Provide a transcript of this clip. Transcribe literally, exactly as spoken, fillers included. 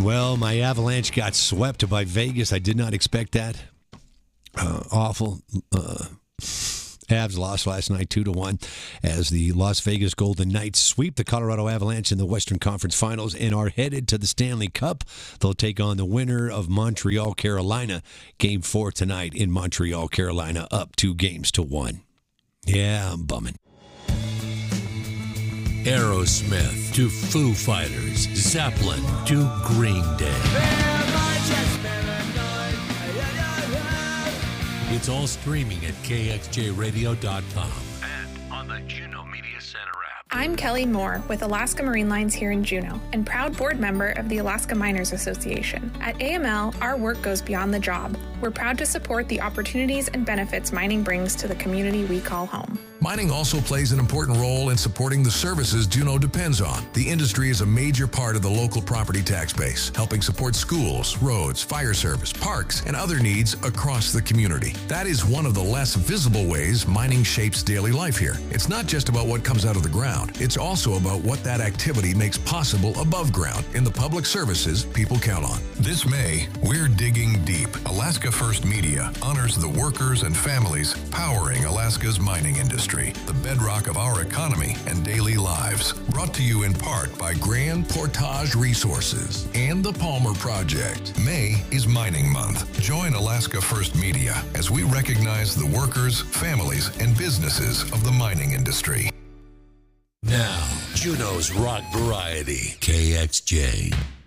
Well, my Avalanche got swept by Vegas. I did not expect that. Uh, awful. Uh, Avs lost last night two to one as the Las Vegas Golden Knights sweep the Colorado Avalanche in the Western Conference Finals and are headed to the Stanley Cup. They'll take on the winner of Montreal, Carolina. Game four tonight in Montreal, Carolina, up two games to one. Yeah, I'm bumming. Aerosmith to Foo Fighters, Zeppelin to Green Day. It's all streaming at K X J radio dot com and on the Juno Media Center app. I'm Kelly Moore with Alaska Marine Lines here in Juneau and proud board member of the Alaska Miners Association. At A M L, our work goes beyond the job. We're proud to support the opportunities and benefits mining brings to the community we call home. Mining also plays an important role in supporting the services Juneau depends on. The industry is a major part of the local property tax base, helping support schools, roads, fire service, parks, and other needs across the community. That is one of the less visible ways mining shapes daily life here. It's not just about what comes out of the ground. It's also about what that activity makes possible above ground in the public services people count on. This May, we're digging deep. Alaska First Media honors the workers and families powering Alaska's mining industry, the bedrock of our economy and daily lives. Brought to you in part by Grand Portage Resources and the Palmer Project. May is Mining Month. Join Alaska First Media as we recognize the workers, families, and businesses of the mining industry. Now, Juneau's Rock Variety, K X J.